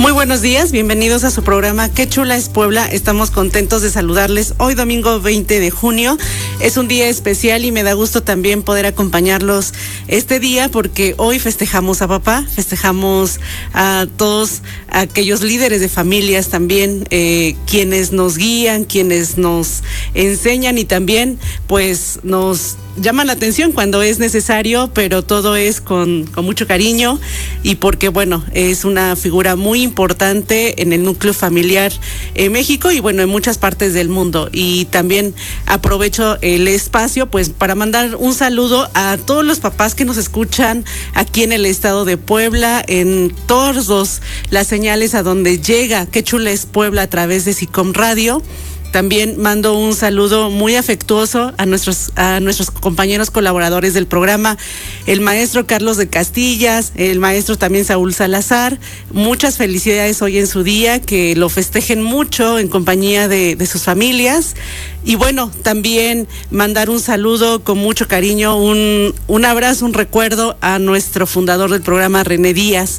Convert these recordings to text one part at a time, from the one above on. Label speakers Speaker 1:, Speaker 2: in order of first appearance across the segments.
Speaker 1: Muy buenos días, bienvenidos a su programa Qué chula es Puebla. Estamos contentos de saludarles hoy domingo 20 de junio. Es un día especial y me da gusto también poder acompañarlos este día porque hoy festejamos a papá, festejamos a todos aquellos líderes de familias también, quienes nos guían, quienes nos enseñan y también pues nos llaman la atención cuando es necesario, pero todo es con mucho cariño y porque, bueno, es una figura muy importante en el núcleo familiar en México y, bueno, en muchas partes del mundo. Y también aprovecho el espacio, pues, para mandar un saludo a todos los papás que nos escuchan aquí en el estado de Puebla, en todas las señales a donde llega Qué chula es Puebla a través de SICOM Radio. También mando un saludo muy afectuoso a nuestros compañeros colaboradores del programa, el maestro Carlos de Castillas, el maestro también Saúl Salazar. Muchas felicidades hoy en su día, que lo festejen mucho en compañía de sus familias. Y bueno, también mandar un saludo con mucho cariño, un abrazo, un recuerdo a nuestro fundador del programa, René Díaz.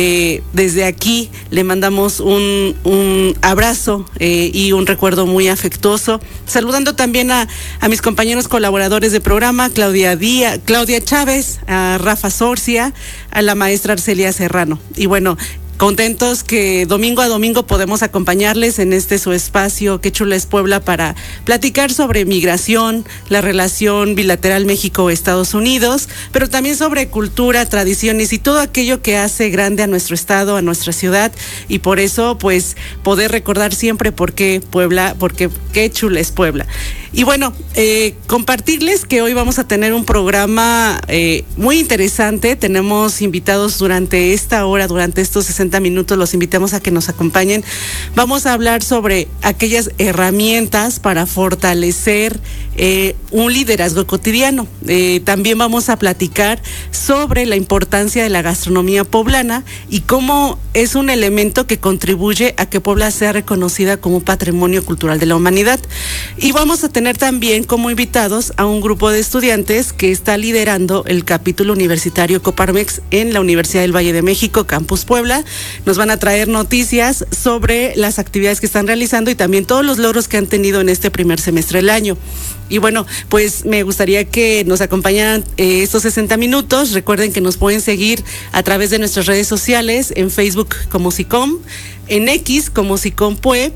Speaker 1: Desde aquí le mandamos un abrazo y un recuerdo muy afectuoso, saludando también a mis compañeros colaboradores de programa, Claudia Chávez, a Rafa Sorcia, a la maestra Arcelia Serrano. Y bueno, contentos que domingo a domingo podemos acompañarles en su espacio Qué chula es Puebla para platicar sobre migración, la relación bilateral México-Estados Unidos, pero también sobre cultura, tradiciones y todo aquello que hace grande a nuestro estado, a nuestra ciudad, y por eso pues poder recordar siempre por qué Puebla, porque Qué chula es Puebla. Y bueno, compartirles que hoy vamos a tener un programa muy interesante. Tenemos invitados durante esta hora, durante estos 60 minutos, los invitamos a que nos acompañen. Vamos a hablar sobre aquellas herramientas para fortalecer un liderazgo cotidiano. También vamos a platicar sobre la importancia de la gastronomía poblana y cómo es un elemento que contribuye a que Puebla sea reconocida como patrimonio cultural de la humanidad. Y vamos a tener también como invitados a un grupo de estudiantes que está liderando el capítulo universitario Coparmex en la Universidad del Valle de México, Campus Puebla. Nos van a traer noticias sobre las actividades que están realizando y también todos los logros que han tenido en este primer semestre del año. Y bueno, pues me gustaría que nos acompañaran estos 60 minutos. Recuerden que nos pueden seguir a través de nuestras redes sociales, en Facebook como SICOM, en X como SICOM Pue,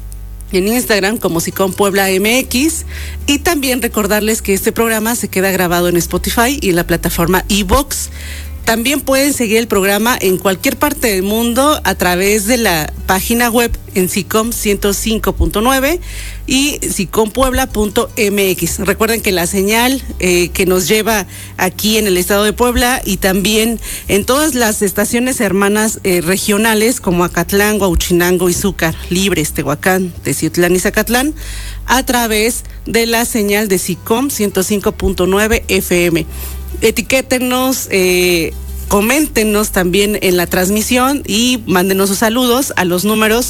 Speaker 1: en Instagram como SICOM Puebla MX, y también recordarles que este programa se queda grabado en Spotify y en la plataforma iVoox. También pueden seguir el programa en cualquier parte del mundo a través de la página web en SICOM 105.9 y sicompuebla.mx. Recuerden que la señal que nos lleva aquí en el estado de Puebla y también en todas las estaciones hermanas regionales como Acatlán, Huauchinango, Izúcar, Libres, Tehuacán, Teciutlán y Zacatlán, a través de la señal de SICOM 105.9 FM. Etiquétenos, coméntenos también en la transmisión y mándenos sus saludos a los números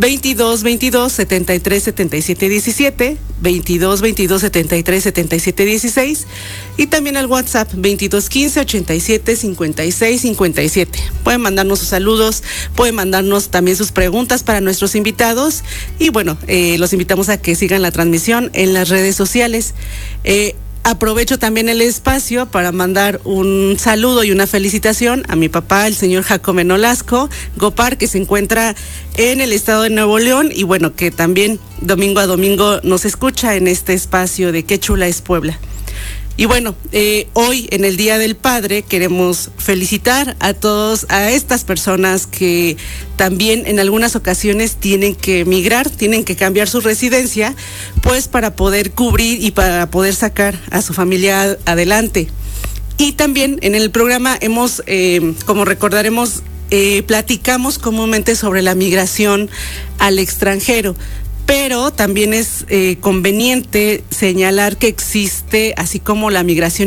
Speaker 1: 22 73 77 17, 22 73 77 16 y también al WhatsApp 22 15 87 56 57. Pueden mandarnos sus saludos, pueden mandarnos también sus preguntas para nuestros invitados y bueno, los invitamos a que sigan la transmisión en las redes sociales. Aprovecho también el espacio para mandar un saludo y una felicitación a mi papá, el señor Jacome Nolasco Gopar, que se encuentra en el estado de Nuevo León y bueno, que también domingo a domingo nos escucha en este espacio de Qué chula es Puebla. Y bueno, hoy en el Día del Padre queremos felicitar a a estas personas que también en algunas ocasiones tienen que emigrar, tienen que cambiar su residencia, pues para poder cubrir y para poder sacar a su familia adelante. Y también en el programa como recordaremos, platicamos comúnmente sobre la migración al extranjero. Pero también es conveniente señalar que existe, así como la migración